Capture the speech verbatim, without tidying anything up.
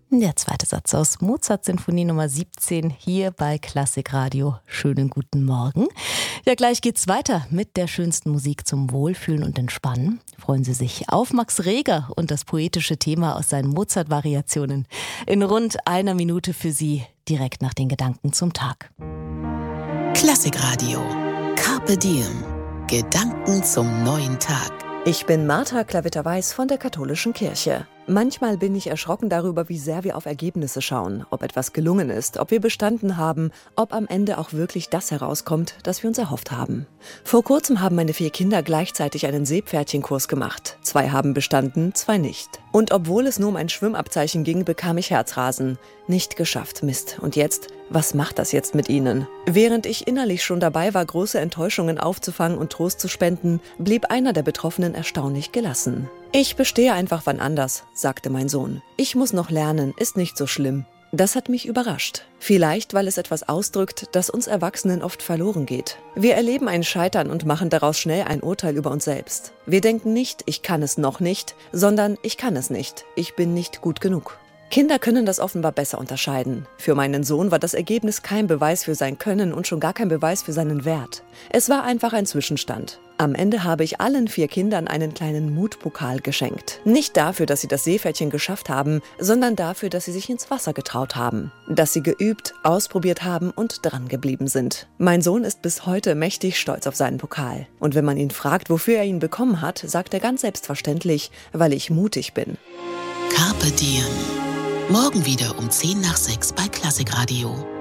Der zweite Satz aus Mozart-Sinfonie Nummer siebzehn hier bei Klassikradio. Schönen guten Morgen. Ja, gleich geht's weiter mit der schönsten Musik zum Wohlfühlen und Entspannen. Freuen Sie sich auf Max Reger und das poetische Thema aus seinen Mozart-Variationen. In rund einer Minute für Sie, direkt nach den Gedanken zum Tag. Klassikradio. Carpe Diem. Gedanken zum neuen Tag. Ich bin Martha Klavitter-Weiß von der Katholischen Kirche. Manchmal bin ich erschrocken darüber, wie sehr wir auf Ergebnisse schauen, ob etwas gelungen ist, ob wir bestanden haben, ob am Ende auch wirklich das herauskommt, das wir uns erhofft haben. Vor kurzem haben meine vier Kinder gleichzeitig einen Seepferdchenkurs gemacht. Zwei haben bestanden, zwei nicht. Und obwohl es nur um ein Schwimmabzeichen ging, bekam ich Herzrasen. Nicht geschafft, Mist. Und jetzt? Was macht das jetzt mit ihnen? Während ich innerlich schon dabei war, große Enttäuschungen aufzufangen und Trost zu spenden, blieb einer der Betroffenen erstaunlich gelassen. Ich bestehe einfach wann anders, sagte mein Sohn. Ich muss noch lernen, ist nicht so schlimm. Das hat mich überrascht. Vielleicht, weil es etwas ausdrückt, das uns Erwachsenen oft verloren geht. Wir erleben ein Scheitern und machen daraus schnell ein Urteil über uns selbst. Wir denken nicht, ich kann es noch nicht, sondern ich kann es nicht, ich bin nicht gut genug. Kinder können das offenbar besser unterscheiden. Für meinen Sohn war das Ergebnis kein Beweis für sein Können und schon gar kein Beweis für seinen Wert. Es war einfach ein Zwischenstand. Am Ende habe ich allen vier Kindern einen kleinen Mutpokal geschenkt. Nicht dafür, dass sie das Seepferdchen geschafft haben, sondern dafür, dass sie sich ins Wasser getraut haben. Dass sie geübt, ausprobiert haben und dran geblieben sind. Mein Sohn ist bis heute mächtig stolz auf seinen Pokal. Und wenn man ihn fragt, wofür er ihn bekommen hat, sagt er ganz selbstverständlich, weil ich mutig bin. Carpe Diem. Morgen wieder um zehn nach sechs bei Klassikradio.